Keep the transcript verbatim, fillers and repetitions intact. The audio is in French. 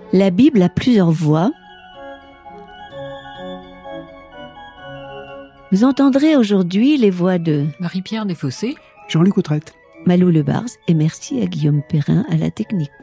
La Bible a plusieurs voix. Vous entendrez aujourd'hui les voix de Marie-Pierre Desfossés, Jean-Luc Autrette, Malou Lebars et merci à Guillaume Perrin à la technique.